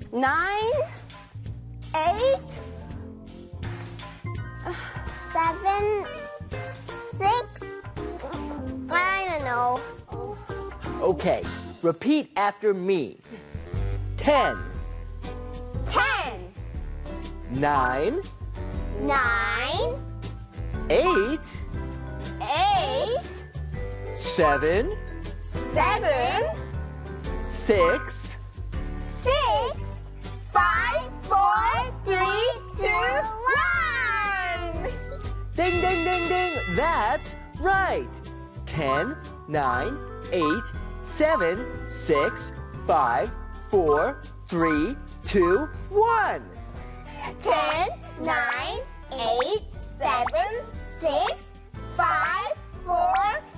9, 8, 7, 6. I don't know. Okay, repeat after me. 10, 10, 9, 9, 8, 8, 7, 7, 6, 6, 5, 4, 3, 2, 1. Ding, ding, ding, ding. That's right. 10, 9, 8, 7, 6, 5, 4, 3, 2, 1. 10, 9, 8, 7, 6, 5, 4,